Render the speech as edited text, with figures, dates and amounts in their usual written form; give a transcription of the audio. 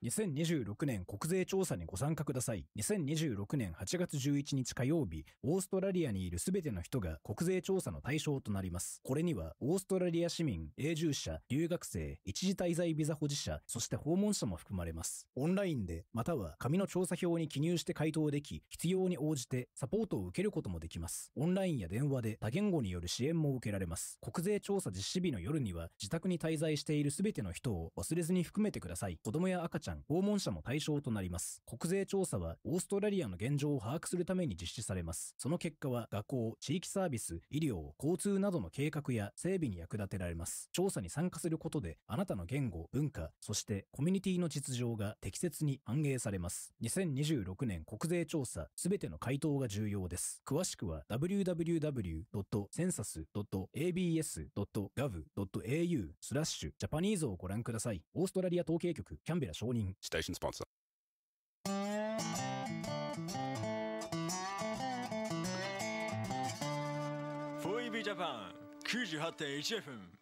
2026年国税調査にご参加ください。2026年8月11日火曜日、オーストラリアにいるすべての人が国税調査の対象となります。これには、オーストラリア市民、永住者、留学生、一時滞在ビザ保持者、そして訪問者も含まれます。オンラインで、または紙の調査票に記入して回答でき、必要に応じてサポートを受けることもできます。オンラインや電話で多言語による支援も受けられます。国税調査実施日の夜には、自宅に滞在しているすべての人を忘れずに含めてください。子供や赤ちゃん、訪問者も対象となります。国税調査はオーストラリアの現状を把握するために実施されます。その結果は学校、地域サービス、医療、交通などの計画や整備に役立てられます。調査に参加することであなたの言語、文化、そしてコミュニティの実情が適切に反映されます。2026年国税調査、すべての回答が重要です。詳しくは www.census.abs.gov.au/Japanese をご覧ください。オーストラリア統計局キャンベラ承認。 Station sponsor. FOEB ジャパン 98.1FM